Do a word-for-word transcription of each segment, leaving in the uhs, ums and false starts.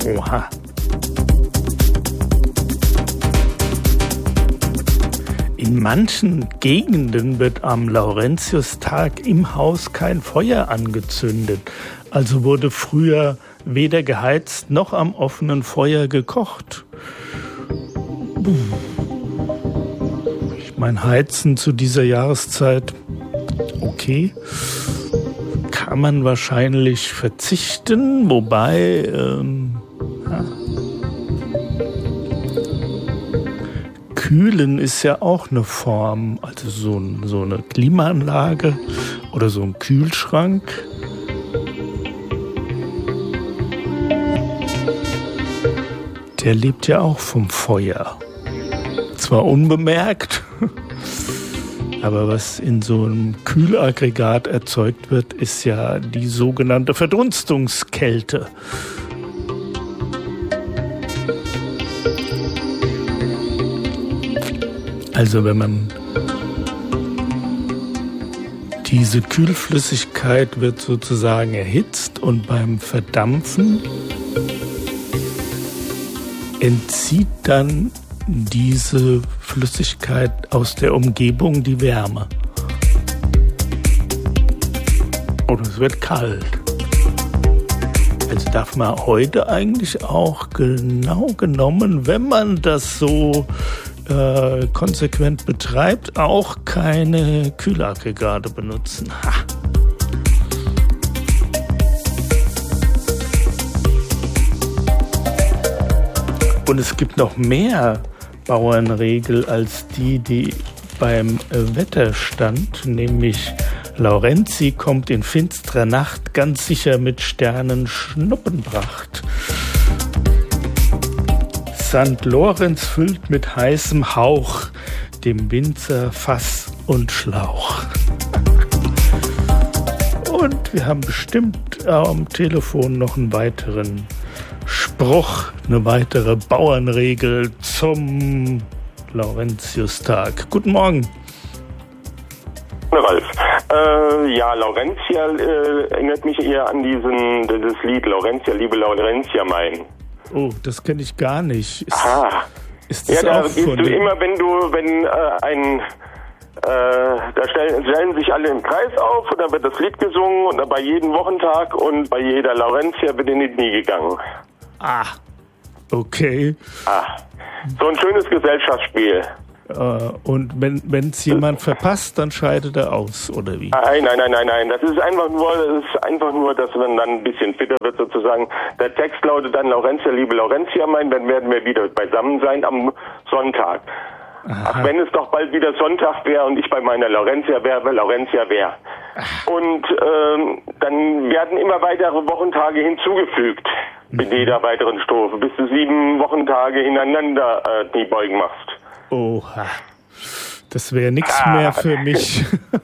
Oha. In manchen Gegenden wird am Laurentiustag im Haus kein Feuer angezündet. Also wurde früher weder geheizt noch am offenen Feuer gekocht. Ich meine, heizen zu dieser Jahreszeit, okay, kann man wahrscheinlich verzichten, wobei ähm, ja. Kühlen ist ja auch eine Form, also so, so eine Klimaanlage oder so ein Kühlschrank. Der lebt ja auch vom Feuer. Zwar unbemerkt, aber was in so einem Kühlaggregat erzeugt wird, ist ja die sogenannte Verdunstungskälte. Also wenn man diese Kühlflüssigkeit wird sozusagen erhitzt und beim Verdampfen entzieht dann diese Flüssigkeit aus der Umgebung die Wärme. Und es wird kalt. Also darf man heute eigentlich auch genau genommen, wenn man das so äh, konsequent betreibt, auch keine Kühlaggregate benutzen. Ha. Und es gibt noch mehr Bauernregel als die, die beim Wetter stand, nämlich Laurenzi kommt in finsterer Nacht ganz sicher mit Sternen Schnuppenpracht. Sankt Lorenz füllt mit heißem Hauch dem Winzer Fass und Schlauch. Und wir haben bestimmt am Telefon noch einen weiteren Spruch, eine weitere Bauernregel zum Laurentiustag. Guten Morgen. Ralf. Äh, ja, Laurentia äh, erinnert mich eher an diesen, dieses Lied Laurentia, liebe Laurentia mein. Oh, das kenne ich gar nicht. Ist, ah. Ist das ja, da auch gehst von du dem? immer, wenn du, wenn äh, ein Äh, da stellen, stellen sich alle im Kreis auf und dann wird das Lied gesungen und dann bei jedem Wochentag und bei jeder Laurentia wird in die Knie gegangen. Ah, okay. Ah, so ein schönes Gesellschaftsspiel. Äh, und wenn es jemand verpasst, dann scheidet er aus, oder wie? Nein, nein, nein, nein, nein. Das ist einfach nur, das ist einfach nur, dass man dann ein bisschen fitter wird sozusagen. Der Text lautet dann Laurentia, liebe Laurentia mein, dann werden wir wieder beisammen sein am Sonntag. Aha. Ach, wenn es doch bald wieder Sonntag wäre und ich bei meiner Laurentia wäre, weil Laurentia wäre. Und ähm, dann werden immer weitere Wochentage hinzugefügt mit mhm. jeder weiteren Strophe, bis du sieben Wochentage hintereinander äh, Kniebeugen machst. Oha, das wäre nichts ah. mehr für mich.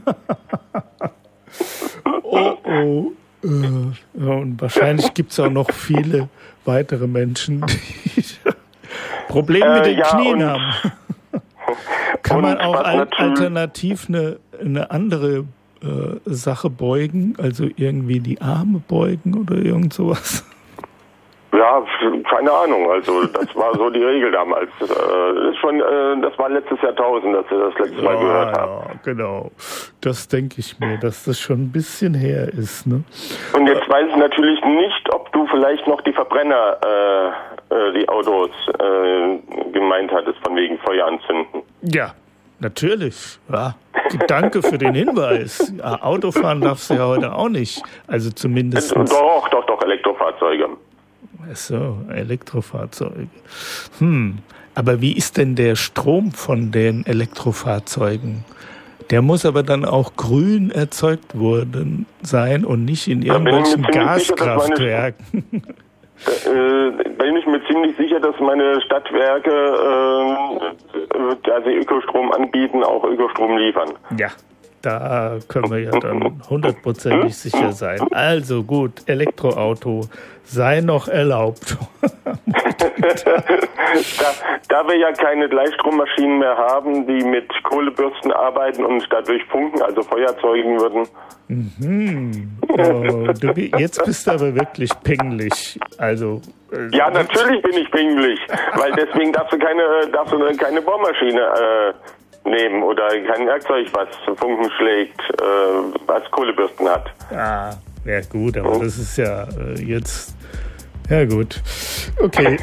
oh, oh. Äh, und wahrscheinlich gibt es auch noch viele weitere Menschen, die Probleme mit den äh, ja, Knien haben. Kann man auch al- alternativ eine, eine andere äh, Sache beugen? Also irgendwie die Arme beugen oder irgend sowas? Ja, keine Ahnung. Also das war so die Regel damals. Das, äh, ist schon, äh, das war letztes Jahrtausend, dass wir das letzte Mal ja, gehört haben. Ja, genau. Das denke ich mir, dass das schon ein bisschen her ist. Ne? Und jetzt weiß ich natürlich nicht, ob du vielleicht noch die Verbrenner, äh, äh, die Autos äh, gemeint hattest, von wegen Feuer anzünden. Ja, natürlich. Ja. Danke für den Hinweis. Ja, Autofahren darfst du ja heute auch nicht. Also zumindest. Doch, doch, doch, Elektrofahrzeuge. Ach so, Elektrofahrzeuge. Hm, aber wie ist denn der Strom von den Elektrofahrzeugen? Der muss aber dann auch grün erzeugt worden sein und nicht in irgendwelchen Gaskraftwerken. Äh, bin ich mir ziemlich sicher, dass meine Stadtwerke, äh, da sie Ökostrom anbieten, auch Ökostrom liefern. Ja, da können wir ja dann hundertprozentig sicher sein. Also gut, Elektroauto sei noch erlaubt. da, da wir ja keine Gleichstrommaschinen mehr haben, die mit Kohlebürsten arbeiten und dadurch funken, also Feuer erzeugen würden, mhm. Oh, du, jetzt bist du aber wirklich pingelig. Also, äh, ja, natürlich bin ich pingelig, weil deswegen darfst du keine, darfst du keine Bohrmaschine äh, nehmen oder kein Werkzeug, was Funken schlägt, äh, was Kohlebürsten hat. Ah, ja gut, aber oh. das ist ja äh, jetzt... Ja gut, okay.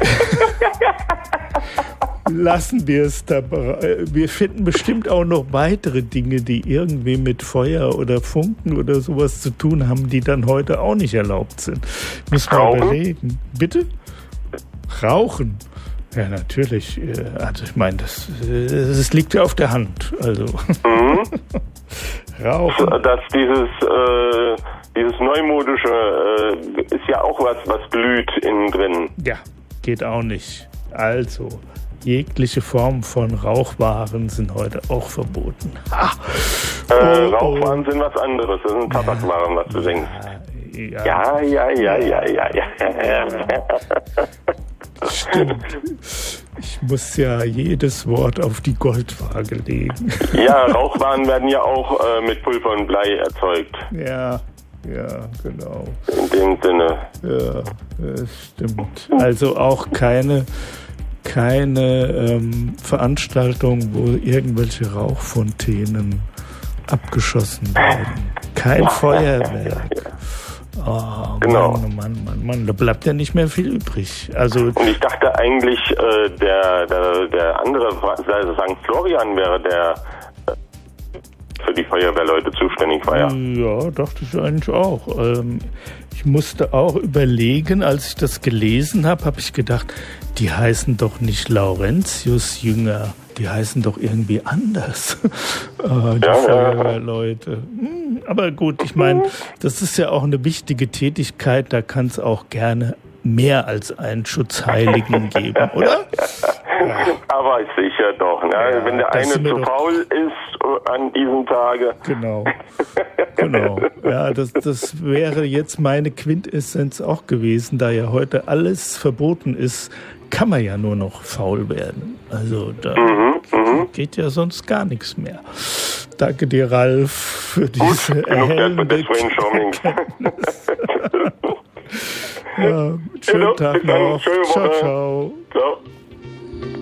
Lassen wir es dabei. Wir finden bestimmt auch noch weitere Dinge, die irgendwie mit Feuer oder Funken oder sowas zu tun haben, die dann heute auch nicht erlaubt sind. Müssen wir überlegen. Bitte? Rauchen? Ja, natürlich. Also ich meine, das, das liegt ja auf der Hand. Also mhm. Rauchen. Dass dieses, äh, dieses Neumodische äh, ist ja auch was, was glüht innen drin. Ja, geht auch nicht. Also, jegliche Form von Rauchwaren sind heute auch verboten. Ah. Äh, oh, Rauchwaren oh. sind was anderes. Das sind Tabakwaren, was du ja, denkst. Ja, ja, ja, ja, ja, ja. ja. Stimmt. Ich muss ja jedes Wort auf die Goldwaage legen. Ja, Rauchwaren werden ja auch äh, mit Pulver und Blei erzeugt. Ja, ja, genau. In dem Sinne. Ja, das stimmt. Also auch keine, keine ähm, Veranstaltung, wo irgendwelche Rauchfontänen abgeschossen werden. Kein Feuerwerk. Oh, genau. Mann, Mann, Mann, Mann, da bleibt ja nicht mehr viel übrig. Also und ich dachte eigentlich, äh, der, der, der andere, also Sankt Florian wäre der äh, für die Feuerwehrleute zuständig war, ja. Ja, dachte ich eigentlich auch. Ähm, ich musste auch überlegen, als ich das gelesen habe, habe ich gedacht, die heißen doch nicht Laurentius Jünger, die heißen doch irgendwie anders, äh, die ja, Feuerwehrleute. Hm, aber gut, ich meine, das ist ja auch eine wichtige Tätigkeit, da kann es auch gerne mehr als einen Schutzheiligen geben, oder? Ja. Aber sicher doch, ne? Ja, wenn der eine zu faul ist an diesem Tage. Genau, genau. Ja, das, das wäre jetzt meine Quintessenz auch gewesen, da ja heute alles verboten ist, kann man ja nur noch faul werden. Also da mhm, mh. geht ja sonst gar nichts mehr. Danke dir, Ralf, für diese Gut, erhellende Erkenntnis. Ja, schönen genau, Tag noch. Ciao, ciao. Ciao.